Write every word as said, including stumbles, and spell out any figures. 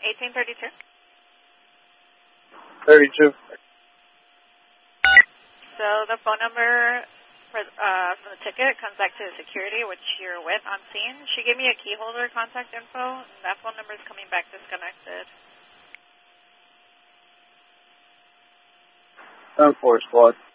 eighteen thirty-two. thirty-two. So the phone number for, uh, from the ticket comes back to the security, which you're with on scene. She gave me a key holder contact info. And that phone number is coming back disconnected. ten four, squad.